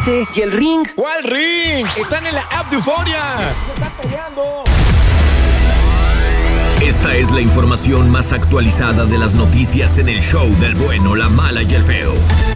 Oye, ¿y el ring? ¿Cuál ring? Están en la app de Euforia. ¡Se está peleando! Esta es la información más actualizada de las noticias en el show del bueno, la mala y el feo.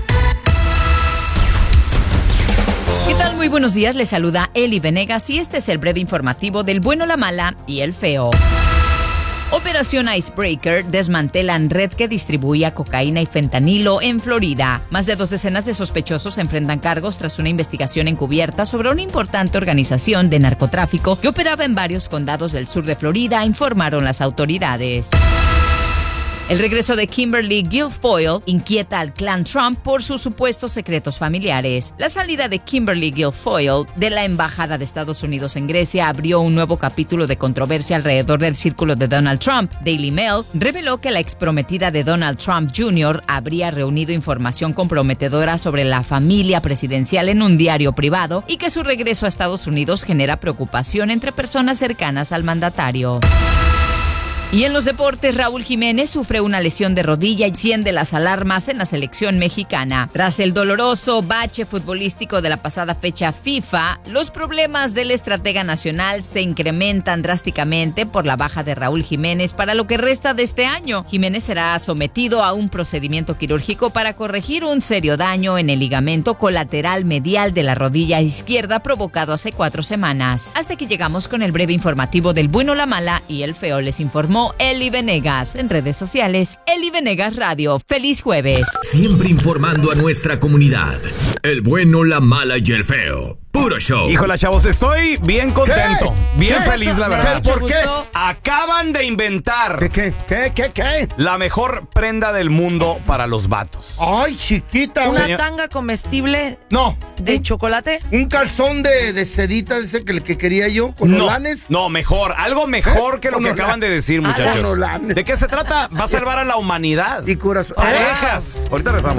¿Qué tal? Muy buenos días, les saluda Eli Venegas y este es el breve informativo del bueno, la mala y el feo. Operación Icebreaker desmantelan red que distribuía cocaína y fentanilo en Florida. Más de 2 decenas de sospechosos enfrentan cargos tras una investigación encubierta sobre una importante organización de narcotráfico que operaba en varios condados del sur de Florida, informaron las autoridades. El regreso de Kimberly Guilfoyle inquieta al clan Trump por sus supuestos secretos familiares. La salida de Kimberly Guilfoyle de la Embajada de Estados Unidos en Grecia abrió un nuevo capítulo de controversia alrededor del círculo de Donald Trump. Daily Mail reveló que la exprometida de Donald Trump Jr. habría reunido información comprometedora sobre la familia presidencial en un diario privado y que su regreso a Estados Unidos genera preocupación entre personas cercanas al mandatario. Y en los deportes, Raúl Jiménez sufre una lesión de rodilla y enciende las alarmas en la selección mexicana. Tras el doloroso bache futbolístico de la pasada fecha FIFA, los problemas del estratega nacional se incrementan drásticamente por la baja de Raúl Jiménez para lo que resta de este año. Jiménez será sometido a un procedimiento quirúrgico para corregir un serio daño en el ligamento colateral medial de la rodilla izquierda provocado hace 4 semanas. Hasta que llegamos con el breve informativo del bueno, la mala y el feo, les informó Eli Venegas. En redes sociales, Eli Venegas Radio. ¡Feliz jueves! Siempre informando a nuestra comunidad. El bueno, la mala y el feo. Puro show. Híjole, chavos, estoy bien contento. ¿Qué? Bien ¿Qué feliz, eso? la verdad. ¿Por qué? Acaban de inventar ¿Qué? la mejor prenda del mundo para los vatos. Ay, chiquita. ¿Una tanga comestible No. de chocolate? Un calzón de sedita ese que quería yo, con olanes. No, mejor. Algo mejor que lo Con que olanes. acaban de decir, muchachos. Con olanes. ¿De qué se trata? Va a salvar a la humanidad. Y corazón. Parejas. Ahorita rezamos.